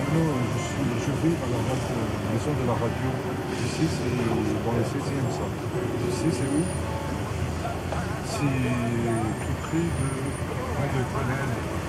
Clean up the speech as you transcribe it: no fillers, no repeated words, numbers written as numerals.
Non, je vis à la maison de la radio. Ici, c'est dans le 16e, ça. Ici, c'est où? C'est tout près de Grande Colonne.